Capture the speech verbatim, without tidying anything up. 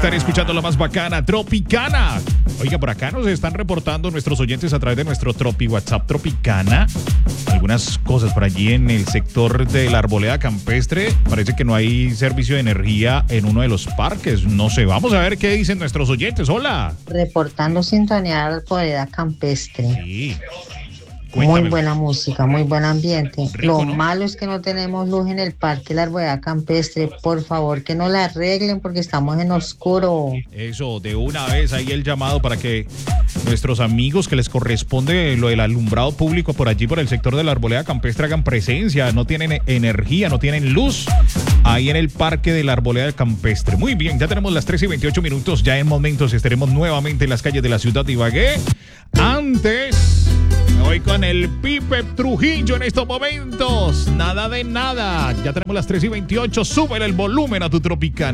Están escuchando la más bacana, Tropicana. Oiga, por acá nos están reportando nuestros oyentes a través de nuestro Tropi WhatsApp Tropicana algunas cosas por allí en el sector de la arboleda campestre. Parece que no hay servicio de energía en uno de los parques. No sé, vamos a ver qué dicen nuestros oyentes. Hola. Reportando sintonía de arboleda campestre. Sí. Cuéntame. Muy buena música, muy buen ambiente. Rico, Lo ¿no? malo es que no tenemos luz en el parque La Arboleda Campestre. Por favor, que no la arreglen porque estamos en oscuro. Eso, de una vez ahí el llamado para que nuestros amigos que les corresponde lo del alumbrado público por allí, por el sector de la Arboleda Campestre, hagan presencia. No tienen energía, no tienen luz ahí en el parque de la Arboleda Campestre. Muy bien, ya tenemos las tres y veintiocho minutos. Ya en momentos estaremos nuevamente en las calles de la ciudad de Ibagué. Antes... Hoy con el Pipe Trujillo en estos momentos. Nada de nada. Ya tenemos las tres y veintiocho. Súbele el volumen a tu Tropicana.